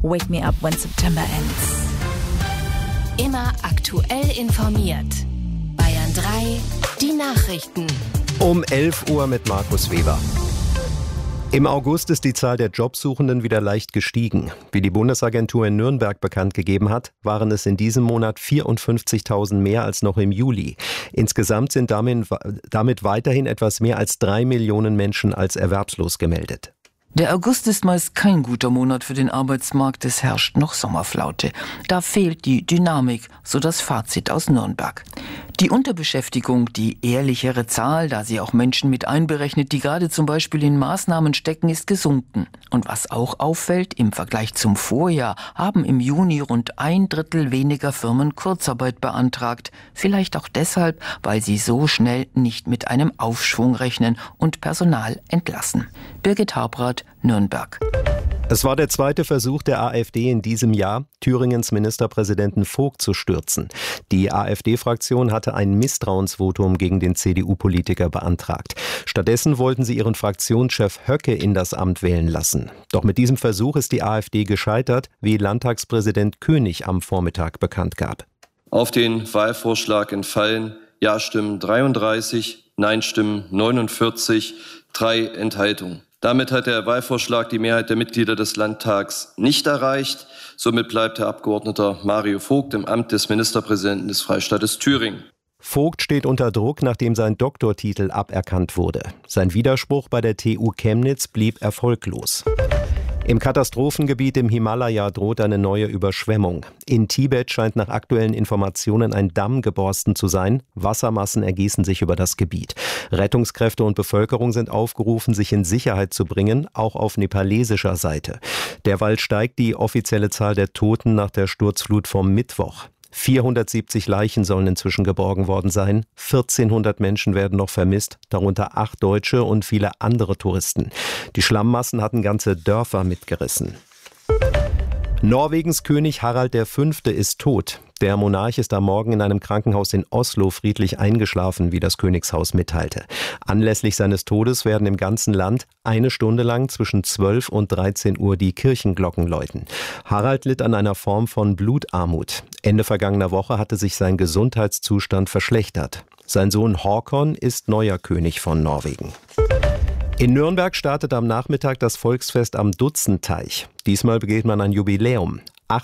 Wake Me Up When September Ends. Immer aktuell informiert. Bayern 3, die Nachrichten. Um 11 Uhr mit Markus Weber. Im August ist die Zahl der Jobsuchenden wieder leicht gestiegen. Wie die Bundesagentur in Nürnberg bekannt gegeben hat, waren es in diesem Monat 54.000 mehr als noch im Juli. Insgesamt sind damit weiterhin etwas mehr als 3 Millionen Menschen als erwerbslos gemeldet. Der August ist meist kein guter Monat für den Arbeitsmarkt, es herrscht noch Sommerflaute. Da fehlt die Dynamik, so das Fazit aus Nürnberg. Die Unterbeschäftigung, die ehrlichere Zahl, da sie auch Menschen mit einberechnet, die gerade zum Beispiel in Maßnahmen stecken, ist gesunken. Und was auch auffällt, im Vergleich zum Vorjahr haben im Juni rund 1/3 weniger Firmen Kurzarbeit beantragt. Vielleicht auch deshalb, weil sie so schnell nicht mit einem Aufschwung rechnen und Personal entlassen. Birgit Habrath, Nürnberg. Es war der zweite Versuch der AfD in diesem Jahr, Thüringens Ministerpräsidenten Vogt zu stürzen. Die AfD-Fraktion hatte ein Misstrauensvotum gegen den CDU-Politiker beantragt. Stattdessen wollten sie ihren Fraktionschef Höcke in das Amt wählen lassen. Doch mit diesem Versuch ist die AfD gescheitert, wie Landtagspräsident König am Vormittag bekannt gab. Auf den Wahlvorschlag entfallen Ja-Stimmen 33, Nein-Stimmen 49, 3 Enthaltungen. Damit hat der Wahlvorschlag die Mehrheit der Mitglieder des Landtags nicht erreicht. Somit bleibt Herr Abgeordneter Mario Vogt im Amt des Ministerpräsidenten des Freistaates Thüringen. Vogt steht unter Druck, nachdem sein Doktortitel aberkannt wurde. Sein Widerspruch bei der TU Chemnitz blieb erfolglos. Im Katastrophengebiet im Himalaya droht eine neue Überschwemmung. In Tibet scheint nach aktuellen Informationen ein Damm geborsten zu sein. Wassermassen ergießen sich über das Gebiet. Rettungskräfte und Bevölkerung sind aufgerufen, sich in Sicherheit zu bringen, auch auf nepalesischer Seite. Derweil steigt die offizielle Zahl der Toten nach der Sturzflut vom Mittwoch. 470 Leichen sollen inzwischen geborgen worden sein. 1400 Menschen werden noch vermisst, darunter 8 Deutsche und viele andere Touristen. Die Schlammmassen hatten ganze Dörfer mitgerissen. Norwegens König Harald V. ist tot. Der Monarch ist am Morgen in einem Krankenhaus in Oslo friedlich eingeschlafen, wie das Königshaus mitteilte. Anlässlich seines Todes werden im ganzen Land 1 Stunde lang zwischen 12 und 13 Uhr die Kirchenglocken läuten. Harald litt an einer Form von Blutarmut. Ende vergangener Woche hatte sich sein Gesundheitszustand verschlechtert. Sein Sohn Håkon ist neuer König von Norwegen. In Nürnberg startet am Nachmittag das Volksfest am Dutzendteich. Diesmal begeht man ein Jubiläum.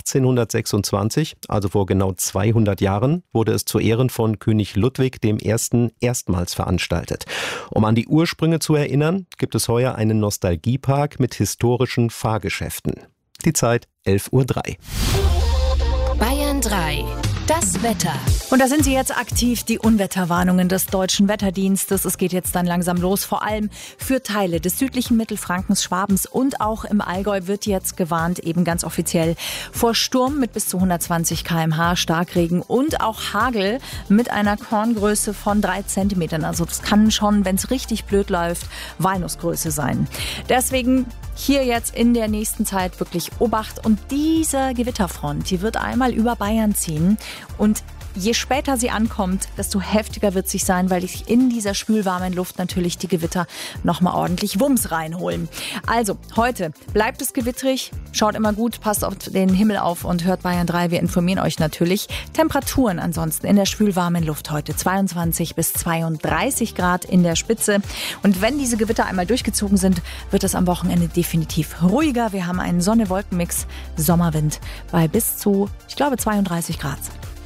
1826, also vor genau 200 Jahren, wurde es zu Ehren von König Ludwig I. erstmals veranstaltet. Um an die Ursprünge zu erinnern, gibt es heuer einen Nostalgiepark mit historischen Fahrgeschäften. Die Zeit 11:03 Uhr. Bayern 3. Das Wetter. Und da sind sie jetzt aktiv, die Unwetterwarnungen des Deutschen Wetterdienstes. Es geht jetzt dann langsam los. Vor allem für Teile des südlichen Mittelfrankens, Schwabens und auch im Allgäu wird jetzt gewarnt, eben ganz offiziell, vor Sturm mit bis zu 120 km/h, Starkregen und auch Hagel mit einer Korngröße von 3 Zentimetern. Also das kann schon, wenn es richtig blöd läuft, Walnussgröße sein. Deswegen hier jetzt in der nächsten Zeit wirklich Obacht. Und diese Gewitterfront, die wird einmal über Bayern ziehen. Und je später sie ankommt, desto heftiger wird sie sein, weil sich in dieser schwülwarmen Luft natürlich die Gewitter nochmal ordentlich Wumms reinholen. Also, heute bleibt es gewitterig. Schaut immer gut, passt auf den Himmel auf und hört Bayern 3. Wir informieren euch natürlich. Temperaturen ansonsten in der schwülwarmen Luft heute 22 bis 32 Grad in der Spitze. Und wenn diese Gewitter einmal durchgezogen sind, wird es am Wochenende definitiv ruhiger. Wir haben einen Sonne-Wolken-Mix, Sommerwind bei bis zu, 32 Grad.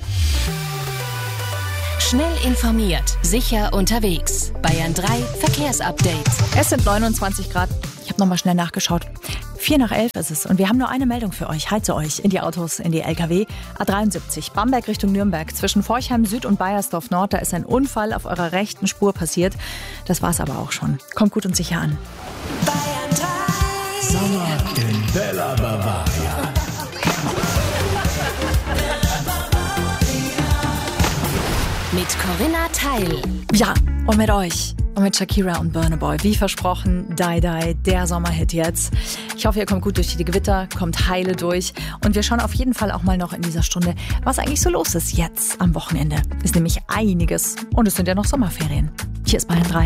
Schnell informiert, sicher unterwegs. Bayern 3 Verkehrsupdate. Es sind 29 Grad. Ich habe nochmal schnell nachgeschaut. 10:04 ist es und wir haben nur eine Meldung für euch. Heize euch in die Autos, in die LKW. A73 Bamberg Richtung Nürnberg. Zwischen Forchheim Süd und Baiersdorf Nord, da ist ein Unfall auf eurer rechten Spur passiert. Das war's aber auch schon. Kommt gut und sicher an. Bayern 3. Sommer in Bella Bavaria. Mit Corinna Teil. Ja, und mit euch. Und mit Shakira und Burna Boy. Wie versprochen, Die Die, der Sommerhit jetzt. Ich hoffe, ihr kommt gut durch die Gewitter, kommt heile durch. Und wir schauen auf jeden Fall auch mal noch in dieser Stunde, was eigentlich so los ist jetzt am Wochenende. Ist nämlich einiges. Und es sind ja noch Sommerferien. Hier ist Bayern 3.